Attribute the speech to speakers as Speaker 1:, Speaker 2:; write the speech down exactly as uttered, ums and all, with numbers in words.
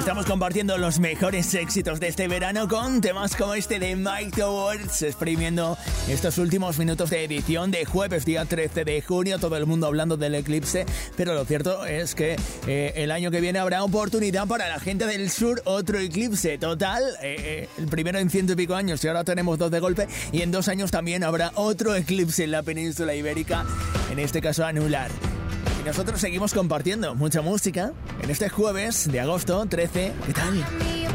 Speaker 1: Estamos compartiendo los mejores éxitos de este verano con temas como este de Mike Towers, exprimiendo estos últimos minutos de edición de jueves, día trece de junio, todo el mundo hablando del eclipse, pero lo cierto es que eh, el año que viene habrá oportunidad para la gente del sur, otro eclipse total, eh, eh, el primero en ciento y pico años y ahora tenemos dos de golpe, y en dos años también habrá otro eclipse en la península ibérica, en este caso anular. Nosotros seguimos compartiendo mucha música en este jueves de agosto trece. ¿Qué tal?